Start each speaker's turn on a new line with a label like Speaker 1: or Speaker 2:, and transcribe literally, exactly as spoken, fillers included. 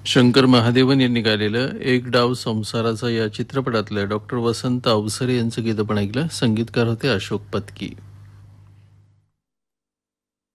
Speaker 1: शंकर महादेवन यांनी गायलेलं एक डाव संसाराचा या चित्रपटातलं डॉक्टर वसंत अवसरे यांचं गीत आपण ऐकलं. संगीतकार होते अशोक पत्की.